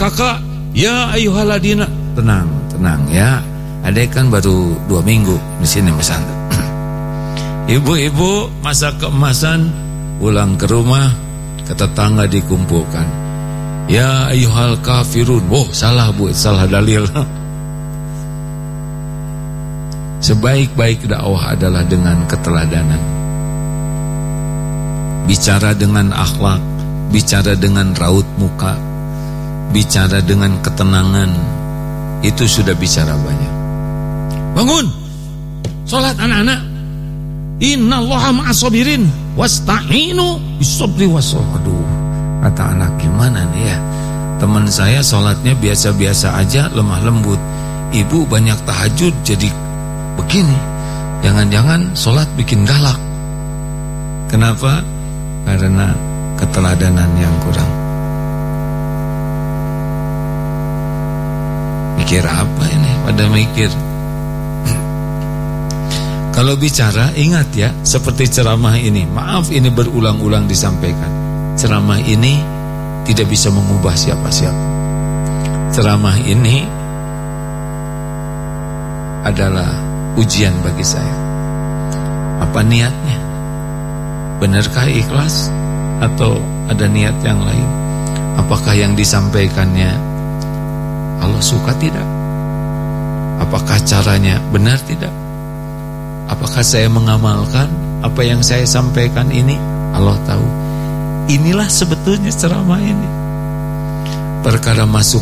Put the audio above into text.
kakak, ya ayyuhaladina. Tenang ya. Adek kan baru 2 minggu di sini pesantren. Ibu-ibu masak keemasan, pulang ke rumah, ke tetangga dikumpulkan. Ya ayyuhal kafirun. Oh, salah Bu, salah dalil. Sebaik-baik dakwah adalah dengan keteladanan. Bicara dengan akhlak, bicara dengan raut muka, bicara dengan ketenangan, itu sudah bicara banyak. Bangun, sholat anak-anak. Innallaha ma'as-sabirin wasta'inu bis-sabri was-salah. Aduh, kata anak, gimana nih ya? Teman saya sholatnya biasa-biasa aja, lemah lembut. Ibu banyak tahajud jadi begini. Jangan-jangan sholat bikin galak. Kenapa? Karena keteladanan yang kurang. Mikir apa ini? Pada mikir. Kalau bicara, ingat ya, seperti ceramah ini. Maaf ini berulang-ulang disampaikan. Ceramah ini tidak bisa mengubah siapa-siapa. Ceramah ini adalah ujian bagi saya. Apa niatnya? Benarkah ikhlas? Atau ada niat yang lain? Apakah yang disampaikannya Allah suka tidak? Apakah caranya benar tidak? Apakah saya mengamalkan apa yang saya sampaikan ini? Allah tahu. Inilah sebetulnya ceramah ini. Perkara masuk